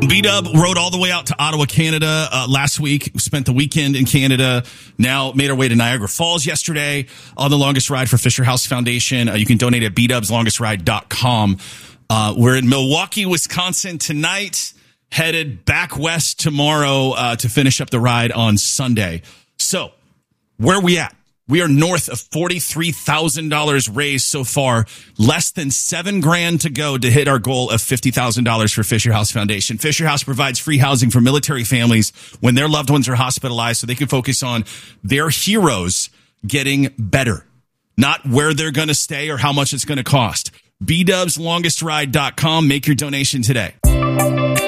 B-Dub rode all the way out to Ottawa, Canada last week. Spent the weekend in Canada. Now made our way to Niagara Falls yesterday on the longest ride for Fisher House Foundation. You can donate at bdubslongestride.com. We're in Milwaukee, Wisconsin tonight. Headed back west tomorrow to finish up the ride on Sunday. So where are we at? We are north of $43,000 raised so far. Less than $7,000 to go to hit our goal of $50,000 for Fisher House Foundation. Fisher House provides free housing for military families when their loved ones are hospitalized so they can focus on their heroes getting better, not where they're going to stay or how much it's going to cost. bdubslongestride.com. Make your donation today.